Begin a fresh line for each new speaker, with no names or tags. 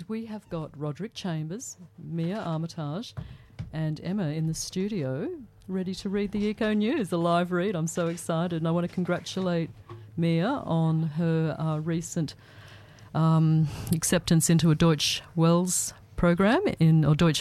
we have got Roderick Chambers, Mia Armitage and Emma in the studio ready to read the Eco News, a live read. I'm so excited, and I want to congratulate Mia on her recent acceptance into a Deutsche Welles program or Deutsche